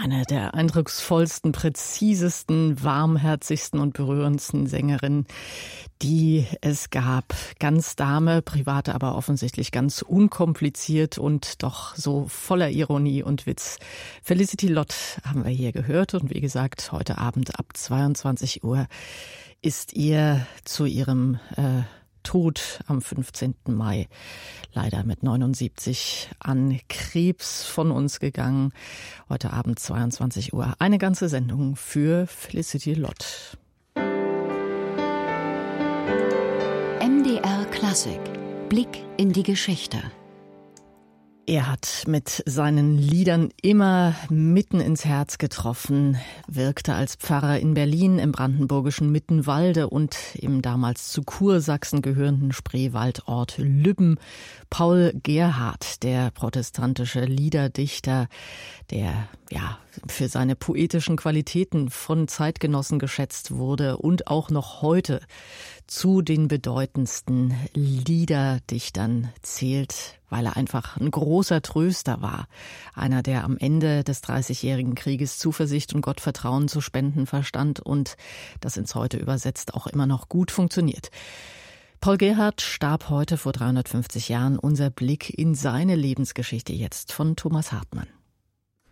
Eine der eindrucksvollsten, präzisesten, warmherzigsten und berührendsten Sängerinnen, die es gab. Ganz Dame, privat aber offensichtlich ganz unkompliziert und doch so voller Ironie und Witz. Felicity Lott haben wir hier gehört und wie gesagt, heute Abend ab 22 Uhr ist ihr zu ihrem Tod am 15. Mai leider mit 79 an Krebs von uns gegangen. Heute Abend 22 Uhr. Eine ganze Sendung für Felicity Lott. MDR Klassik. Blick in die Geschichte. Er hat mit seinen Liedern immer mitten ins Herz getroffen, wirkte als Pfarrer in Berlin, im brandenburgischen Mittenwalde und im damals zu Kursachsen gehörenden Spreewaldort Lübben. Paul Gerhardt, der protestantische Liederdichter, der für seine poetischen Qualitäten von Zeitgenossen geschätzt wurde und auch noch heute zu den bedeutendsten Liederdichtern zählt, weil er einfach ein großer Tröster war. Einer, der am Ende des 30-jährigen Krieges Zuversicht und Gottvertrauen zu spenden verstand und das ins Heute übersetzt auch immer noch gut funktioniert. Paul Gerhardt starb heute vor 350 Jahren. Unser Blick in seine Lebensgeschichte jetzt von Thomas Hartmann.